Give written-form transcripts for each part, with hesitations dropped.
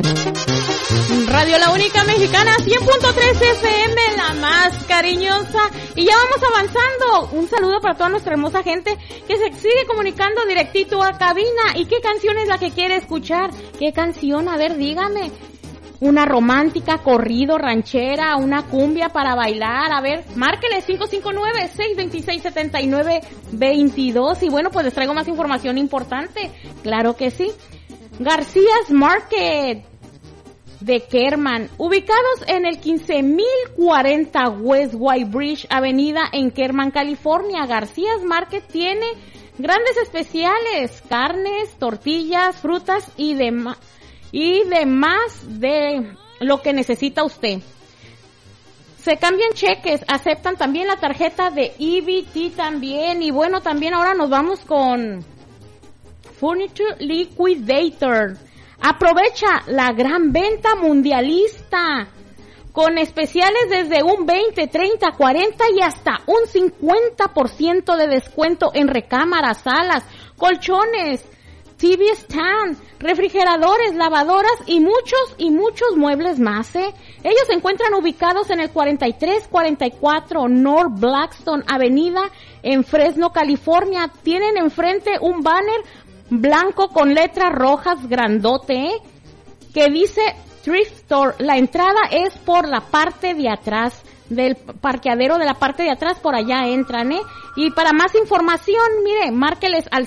Radio La Única Mexicana, 100.3 FM, la más cariñosa. Y ya vamos avanzando. Un saludo para toda nuestra hermosa gente que se sigue comunicando directito a cabina. ¿Y qué canción es la que quiere escuchar? ¿Qué canción? A ver, dígame. Una romántica, corrido, ranchera, una cumbia para bailar. A ver, márquele 559-626-7922. Y bueno, pues les traigo más información importante. Claro que sí. García's Market de Kerman, ubicados en el 15040 West White Bridge Avenida en Kerman, California. García's Market tiene grandes especiales, carnes, tortillas, frutas y demás de lo que necesita usted. Se cambian cheques, aceptan también la tarjeta de EBT también. Y bueno, también ahora nos vamos con Furniture Liquidator. Aprovecha la gran venta mundialista con especiales desde un 20, 30, 40 y hasta un 50% de descuento en recámaras, salas, colchones, TV stand, refrigeradores, lavadoras y muchos muebles más, ¿eh? Ellos se encuentran ubicados en el 4344 North Blackstone Avenida en Fresno, California. Tienen enfrente un banner blanco con letras rojas grandote, que dice Thrift Store. La entrada es por la parte de atrás del parqueadero, de la parte de atrás, por allá entran, Y para más información, mire, márqueles al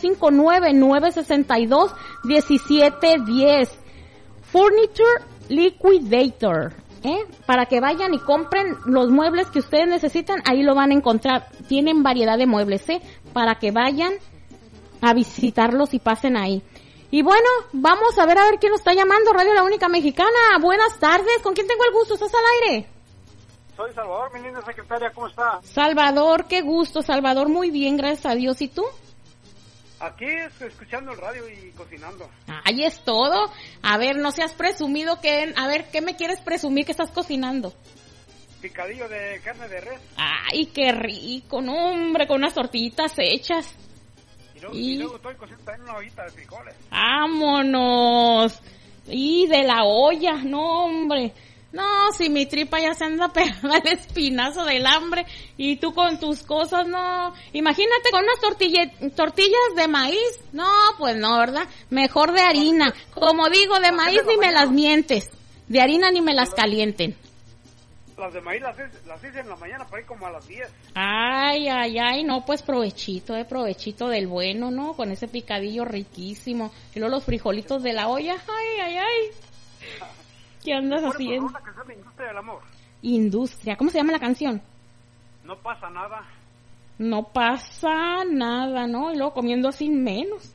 559-962-1710. Furniture Liquidator, para que vayan y compren los muebles que ustedes necesitan. Ahí lo van a encontrar. Tienen variedad de muebles, para que vayan a visitarlos y pasen ahí. Y bueno, vamos a ver quién nos está llamando. Radio La Única Mexicana, buenas tardes. ¿Con quién tengo el gusto? ¿Estás al aire? Soy Salvador, mi linda secretaria, ¿cómo está? Salvador, qué gusto, Salvador, muy bien, gracias a Dios. ¿Y tú? Aquí escuchando el radio y cocinando. Ahí es todo. A ver, no seas presumido, a ver, ¿qué me quieres presumir que estás cocinando? Picadillo de carne de res. Ay, qué rico, no, hombre, con unas tortillitas hechas. Y luego estoy cocinando en una ollita de frijoles. ¡Vámonos! Y de la olla, no, hombre. No, si mi tripa ya se anda pegando al espinazo del hambre y tú con tus cosas, no. Imagínate con unas tortillas de maíz. No, pues no, ¿verdad? Mejor de harina. Como digo, de maíz ni me las mientes. De harina ni me las calienten. Las de maíz las hice en la mañana, por ahí como a las 10. Ay, no, pues provechito provechito del bueno, ¿no? Con ese picadillo riquísimo. Y luego los frijolitos de la olla, ay. ¿Qué andas haciendo? Una canción de Industria del Amor. Industria, ¿cómo se llama la canción? No pasa nada. No pasa nada, ¿no? Y luego comiendo sin menos.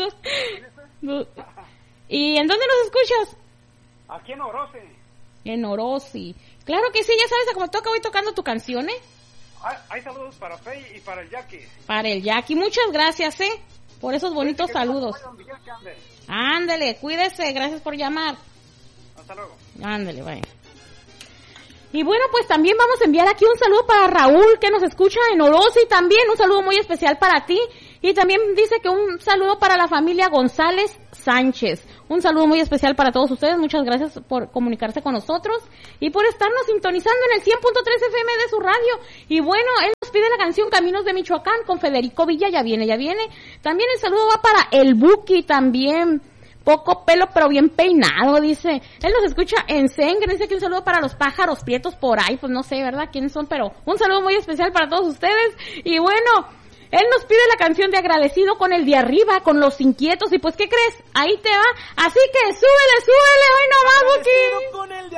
¿Y en dónde nos escuchas? Aquí en Orosi. En Orosi. Claro que sí, ya sabes, como toca, voy tocando tu canción, Hay saludos para Fey y para el Jackie. Para el Jackie, muchas gracias, por esos bonitos saludos. Ándale, cuídese, gracias por llamar. Hasta luego. Ándale, vaya. Y bueno, pues también vamos a enviar aquí un saludo para Raúl, que nos escucha en Orosi también, un saludo muy especial para ti. Y también dice que un saludo para la familia González Sánchez. Un saludo muy especial para todos ustedes. Muchas gracias por comunicarse con nosotros y por estarnos sintonizando en el 100.3 FM de su radio. Y bueno, él nos pide la canción Caminos de Michoacán con Federico Villa. Ya viene. También el saludo va para el Buki también. Poco pelo, pero bien peinado, dice. Él nos escucha en Sengre. Dice que un saludo para los pájaros prietos por ahí. Pues no sé, ¿verdad? ¿Quiénes son? Pero un saludo muy especial para todos ustedes. Y bueno, él nos pide la canción de Agradecido con el de arriba, con Los Inquietos. Y pues, ¿qué crees? Ahí te va. Así que súbele, hoy nomás, Buki.